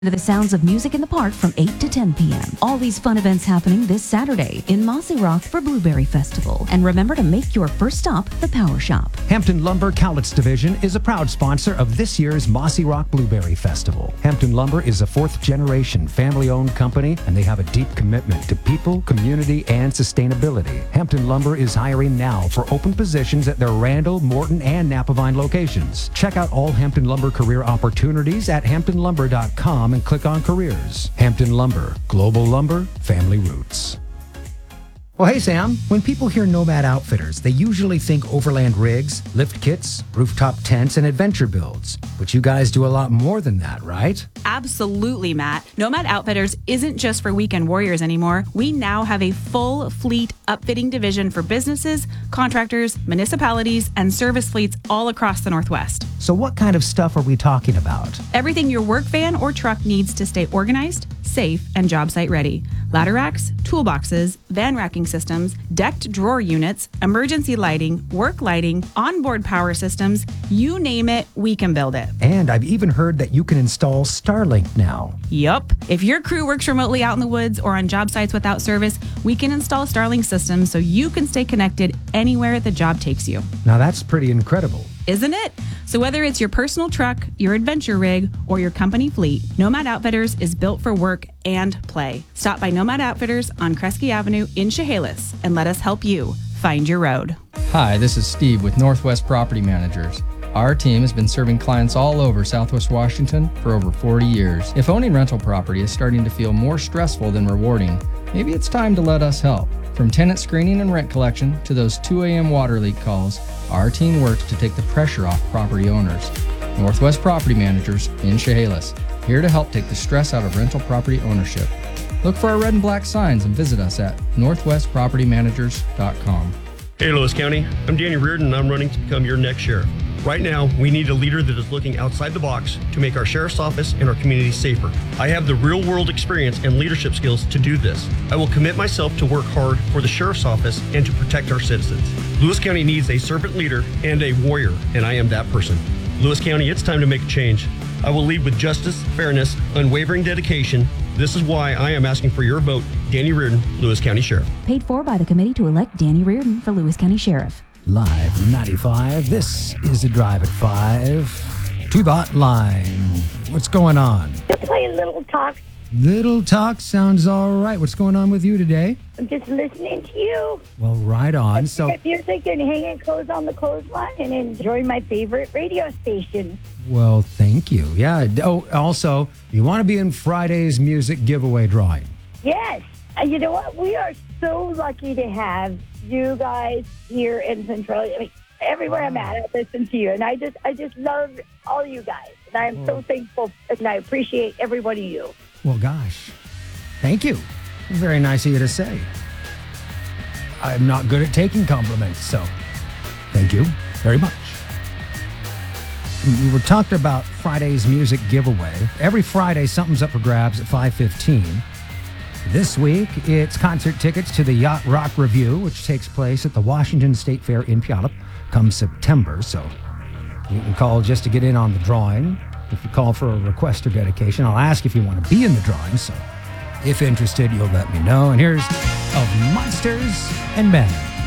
to the sounds of music in the park from 8 to 10 p.m. All these fun events happening this Saturday in Mossy Rock for Blueberry Festival. And remember to make your first stop the Power Shop. Hampton Lumber Cowlitz Division is a proud sponsor of this year's Mossy Rock Blueberry Festival. Hampton Lumber is a fourth-generation family-owned company, and they have a deep commitment to people, community, and sustainability. Hampton Lumber is hiring now for open positions at their Randall, Morton, and Napavine locations. Check out all Hampton Lumber career opportunities at hamptonlumber.com and click on careers. Hampton Lumber, global lumber, family roots. Well, hey, Sam, when people hear Nomad Outfitters, they usually think overland rigs, lift kits, rooftop tents, and adventure builds. But you guys do a lot more than that, right? Absolutely, Matt. Nomad Outfitters isn't just for weekend warriors anymore. We now have a full fleet upfitting division for businesses, contractors, municipalities, and service fleets all across the Northwest. So what kind of stuff are we talking about? Everything your work van or truck needs to stay organized, safe, and job site ready. Ladder racks, toolboxes, van racking systems, decked drawer units, emergency lighting, work lighting, onboard power systems, you name it, we can build it. And I've even heard that you can install Starlink now. Yup. If your crew works remotely out in the woods or on job sites without service, we can install Starlink systems so you can stay connected anywhere the job takes you. Now that's pretty incredible. Isn't it? So whether it's your personal truck, your adventure rig, or your company fleet, Nomad Outfitters is built for work and play. Stop by Nomad Outfitters on Kresge Avenue in Chehalis and let us help you find your road. Hi, this is Steve with Northwest Property Managers. Our team has been serving clients all over Southwest Washington for over 40 years. If owning rental property is starting to feel more stressful than rewarding, maybe it's time to let us help. From tenant screening and rent collection to those 2 a.m. water leak calls, our team works to take the pressure off property owners. Northwest Property Managers in Chehalis, here to help take the stress out of rental property ownership. Look for our red and black signs and visit us at northwestpropertymanagers.com. Hey, Lewis County, I'm Danny Reardon, and I'm running to become your next sheriff. Right now, we need a leader that is looking outside the box to make our sheriff's office and our community safer. I have the real-world experience and leadership skills to do this. I will commit myself to work hard for the sheriff's office and to protect our citizens. Lewis County needs a servant leader and a warrior, and I am that person. Lewis County, it's time to make a change. I will lead with justice, fairness, unwavering dedication. This is why I am asking for your vote. Danny Reardon, Lewis County Sheriff. Paid for by the committee to elect Danny Reardon for Lewis County Sheriff. Live from 95, this is The Drive at 5. Two-Bot Line. What's going on? Just play a Little Talk. Little Talk sounds all right. What's going on with you today? I'm just listening to you. Well, right on. So, If you're thinking hanging clothes on the clothesline and enjoy my favorite radio station. well, thank you. Yeah. Oh, also, you want to be in Friday's music giveaway drawing. Yes. You know what? We are so lucky to have you guys here in Centralia. I mean, everywhere I'm at, I listen to you. And I just love all you guys. And I am so thankful and I appreciate every one of you. Well, gosh, thank you. Very nice of you to say. I'm not good at taking compliments, so thank you very much. We were talking about Friday's music giveaway. Every Friday, something's up for grabs at 5:15. This week, it's concert tickets to the Yacht Rock Review, which takes place at the Washington State Fair in Puyallup come September. So you can call just to get in on the drawing. If you call for a request or dedication, I'll ask if you want to be in the drawing. So if interested, you'll let me know. And here's Of Monsters and Men.